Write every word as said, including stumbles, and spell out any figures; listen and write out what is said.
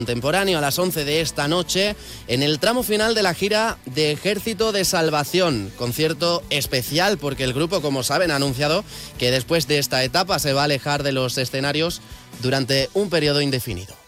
Contemporáneo a las once de esta noche en el tramo final de la gira de Ejército de Salvación, concierto especial porque el grupo, como saben, ha anunciado que después de esta etapa se va a alejar de los escenarios durante un periodo indefinido.